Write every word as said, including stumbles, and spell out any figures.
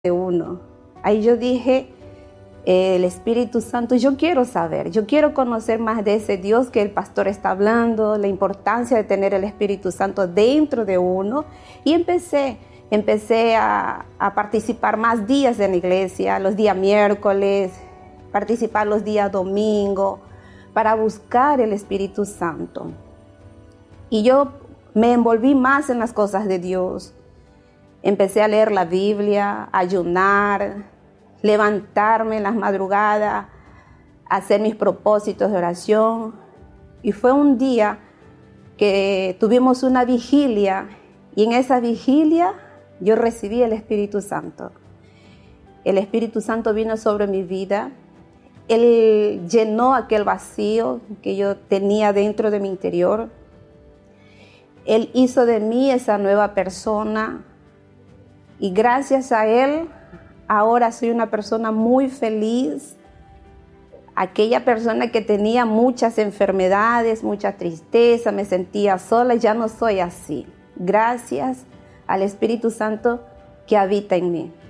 de uno. Ahí yo dije, eh, el Espíritu Santo, yo quiero saber, yo quiero conocer más de ese Dios que el pastor está hablando, la importancia de tener el Espíritu Santo dentro de uno. Y empecé, empecé a, a participar más días en la iglesia, los días miércoles, participar los días domingo, para buscar el Espíritu Santo. Y yo me envolví más en las cosas de Dios. Empecé a leer la Biblia, a ayunar, levantarme en las madrugadas, hacer mis propósitos de oración. Y fue un día que tuvimos una vigilia, y en esa vigilia yo recibí el Espíritu Santo. El Espíritu Santo vino sobre mi vida. Él llenó aquel vacío que yo tenía dentro de mi interior. Él hizo de mí esa nueva persona. Y gracias a Él, ahora soy una persona muy feliz. Aquella persona que tenía muchas enfermedades, mucha tristeza, me sentía sola, ya no soy así. Gracias al Espíritu Santo que habita en mí.